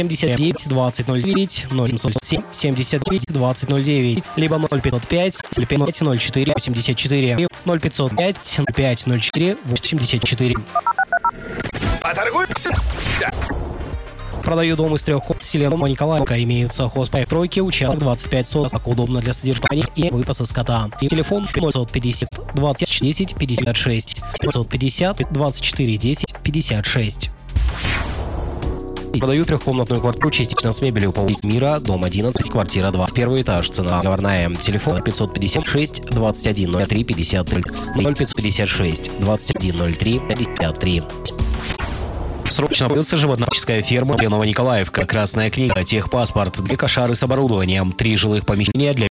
79 20 09 0707 79 20 09, либо 0505 05 04 84 0505 05 04 84. Поторгуемся? Продаю дом из 3 комнат в селе Николаевка. Имеются хозпостройки, участок 25 соток. Удобно для содержания и выпаса скота. Телефон 950 20 10 56. 950 24 10 56. Продаю 3-комнатную квартиру частично с мебелью по улице Мира, дом 11, квартира 2. Первый этаж, цена договорная. Телефон 556 21 03 53 0556 21 03 53. Срочно появился животноводческая ферма Новониколаевка. Красная книга, техпаспорт, 2 кошары с оборудованием, 3 жилых помещения для